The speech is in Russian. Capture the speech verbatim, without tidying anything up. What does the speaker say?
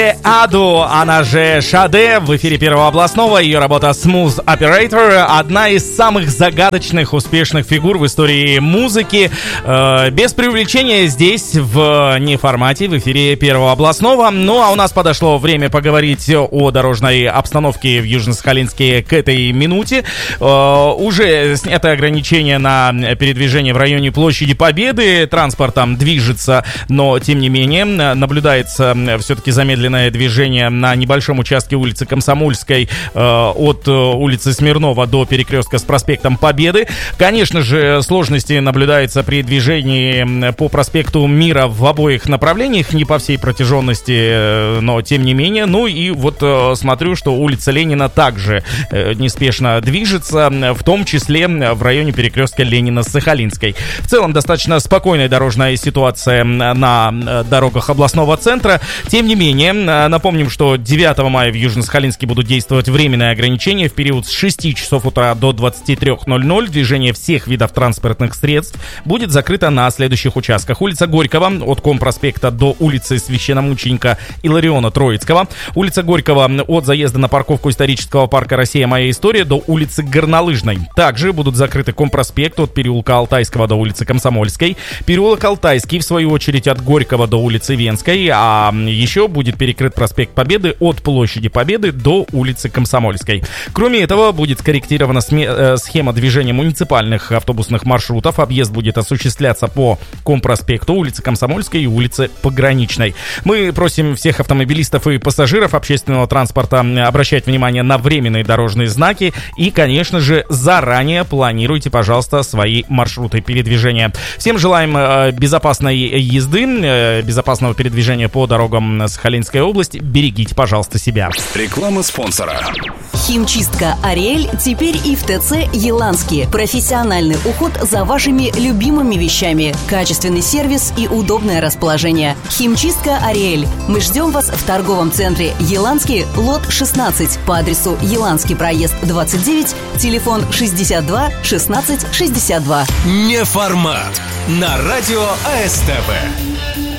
Аду, она же Шаде, в эфире Первого областного. Ее работа Smooth Operator, одна из самых загадочных, успешных фигур в истории музыки. Э, без преувеличения здесь в неформате, в эфире Первого областного. Ну а у нас подошло время поговорить о дорожной обстановке в Южно-Сахалинске к этой минуте. Э, уже снято ограничение на передвижение в районе площади Победы. Транспортом движется, но тем не менее наблюдается все-таки замедленное движение на небольшом участке улицы Комсомольской э, от э, улицы Смирнова до перекрестка с проспектом Победы. Конечно же, сложности наблюдаются при движении по проспекту Мира в обоих направлениях, не по всей протяженности, э, но тем не менее. Ну и вот э, смотрю, что улица Ленина также э, неспешно движется, в том числе в районе перекрестка Ленина с Сахалинской. В целом достаточно спокойная дорожная ситуация на дорогах областного центра. Тем не менее, напомним, что девятого мая в Южно-Сахалинске будут действовать временные ограничения в период с шести часов утра до двадцати трёх ноль-ноль. Движение всех видов транспортных средств будет закрыто на следующих участках: улица Горького от Компроспекта до улицы Священномученика Илариона Троицкого, улица Горького от заезда на парковку исторического парка «Россия. Моя история» до улицы Горнолыжной. Также будут закрыты Компроспект от переулка Алтайского до улицы Комсомольской, переулок Алтайский, в свою очередь, от Горького до улицы Венской, а еще будет перекрыт проспект Победы от площади Победы до улицы Комсомольской. Кроме этого, будет скорректирована сме- схема движения муниципальных автобусных маршрутов. Объезд будет осуществляться по Компроспекту, улице Комсомольской и улице Пограничной. Мы просим всех автомобилистов и пассажиров общественного транспорта обращать внимание на временные дорожные знаки и, конечно же, заранее планируйте, пожалуйста, свои маршруты передвижения. Всем желаем э, безопасной езды, э, безопасного передвижения по дорогам Сахалинской области. Берегите, пожалуйста, себя. Реклама спонсора. Химчистка «Ариэль» теперь и в ТЦ «Еланский». Профессиональный уход за вашими любимыми вещами. Качественный сервис и удобное расположение. Химчистка «Ариэль». Мы ждем вас в торговом центре «Еланский», лот шестнадцать, по адресу Еланский проезд двадцать девять, телефон шестьдесят два шестнадцать шестьдесят два. Неформат на радио АСТВ.